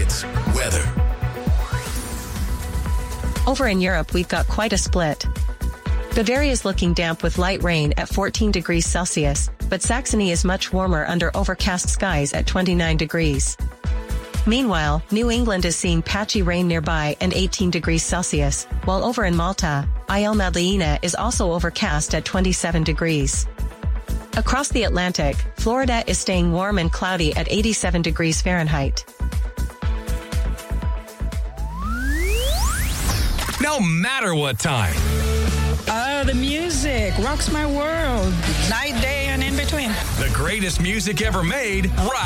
Hits weather. Over in Europe, we've got quite a split. Bavaria is looking damp with light rain at 14 degrees Celsius, but Saxony is much warmer under overcast skies at 29 degrees. Meanwhile, New England is seeing patchy rain nearby and 18 degrees Celsius, while over in Malta, Isle Madeleine is also overcast at 27 degrees. Across the Atlantic, Florida is staying warm and cloudy at 87 degrees Fahrenheit. No matter what time. The music rocks my world. Night, day, and in between. The greatest music ever made, right